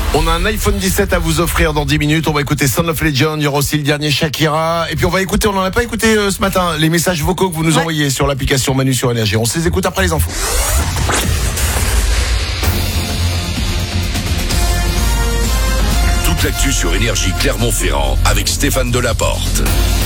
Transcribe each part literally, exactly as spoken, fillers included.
On a un iPhone dix-sept à vous offrir dans dix minutes. On va écouter Sound of Legend. Il y aura aussi le dernier Shakira. Et puis on va écouter, on n'en a pas écouté euh, ce matin, les messages vocaux que vous nous ouais. envoyez sur l'application Manu sur Énergie. On se les écoute après les infos. Toute l'actu sur Énergie Clermont-Ferrand avec Stéphane Delaporte.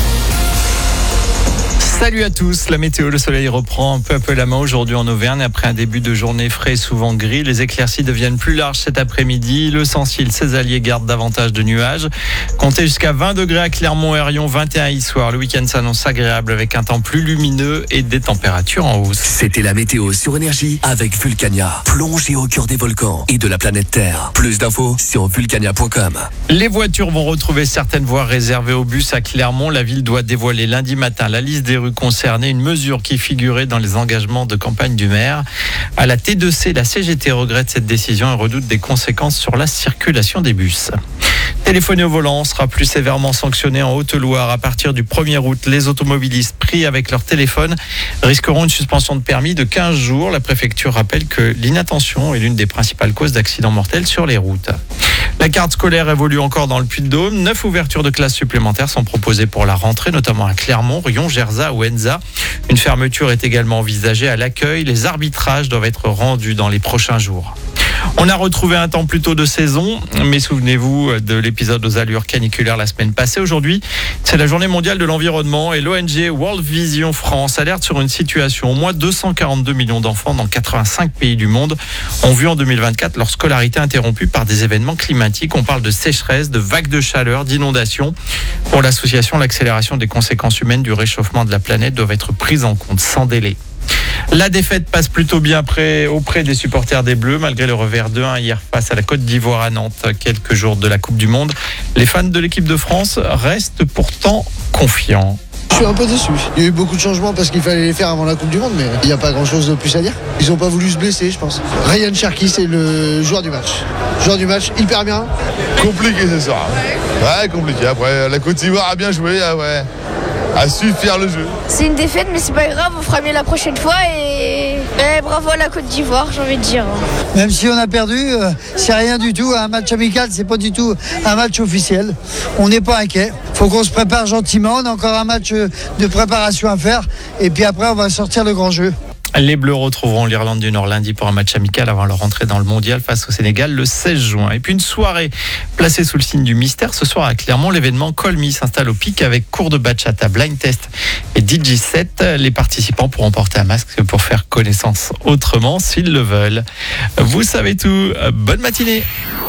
Salut à tous, la météo, le soleil reprend un peu à peu la main aujourd'hui en Auvergne. Après un début de journée frais, souvent gris, les éclaircies deviennent plus larges cet après-midi. Le Sens-Île, ses alliés gardent davantage de nuages. Comptez jusqu'à vingt degrés à Clermont-Herrion, vingt et un Issoire. Le week-end s'annonce agréable avec un temps plus lumineux et des températures en hausse. C'était la météo sur Énergie avec Vulcania. Plongez au cœur des volcans et de la planète Terre. Plus d'infos sur vulcania point com. Les voitures vont retrouver certaines voies réservées aux bus à Clermont. La ville doit dévoiler lundi matin la liste des rues concernées, une mesure qui figurait dans les engagements de campagne du maire. À la T deux C, la C G T regrette cette décision et redoute des conséquences sur la circulation des bus. Téléphoner au volant sera plus sévèrement sanctionné en Haute-Loire. À partir du premier août, les automobilistes pris avec leur téléphone risqueront une suspension de permis de quinze jours. La préfecture rappelle que l'inattention est l'une des principales causes d'accidents mortels sur les routes. La carte scolaire évolue encore dans le Puy-de-Dôme. Neuf ouvertures de classes supplémentaires sont proposées pour la rentrée, notamment à Clermont, Rion, Gerzat ou Enza. Une fermeture est également envisagée à l'accueil. Les arbitrages doivent être rendus dans les prochains jours. On a retrouvé un temps plutôt de saison, mais souvenez-vous de l'épisode aux allures caniculaires la semaine passée. Aujourd'hui, c'est la journée mondiale de l'environnement et l'O N G World Vision France alerte sur une situation. Au moins deux cent quarante-deux millions d'enfants dans quatre-vingt-cinq pays du monde ont vu en deux mille vingt-quatre leur scolarité interrompue par des événements climatiques. On parle de sécheresse, de vagues de chaleur, d'inondations. Pour l'association, l'accélération des conséquences humaines du réchauffement de la planète doivent être prises en compte sans délai. La défaite passe plutôt bien près, auprès des supporters des Bleus, malgré le revers deux un hier face à la Côte d'Ivoire à Nantes, quelques jours de la Coupe du Monde. Les fans de l'équipe de France restent pourtant confiants. Je suis un peu déçu. Il y a eu beaucoup de changements parce qu'il fallait les faire avant la Coupe du Monde, mais il n'y a pas grand-chose de plus à dire. Ils n'ont pas voulu se blesser, je pense. Ryan Cherki, c'est le joueur du match. Joueur du match, hyper bien. Compliqué ce soir. Ouais, compliqué. Après, la Côte d'Ivoire a bien joué, ouais. A su faire le jeu. C'est une défaite, mais c'est pas grave, on fera mieux la prochaine fois et, et bravo à la Côte d'Ivoire, j'ai envie de dire. Même si on a perdu, euh, c'est rien du tout. Un match amical, c'est pas du tout un match officiel. On n'est pas inquiet. Faut qu'on se prépare gentiment. On a encore un match de préparation à faire. Et puis après, on va sortir le grand jeu. Les Bleus retrouveront l'Irlande du Nord lundi pour un match amical avant leur entrée dans le mondial face au Sénégal le seize juin. Et puis une soirée placée sous le signe du mystère. Ce soir à Clermont, l'événement Call Me s'installe au pic avec cours de bachata, blind test et D J set. Les participants pourront porter un masque pour faire connaissance autrement s'ils le veulent. Vous savez tout. Bonne matinée.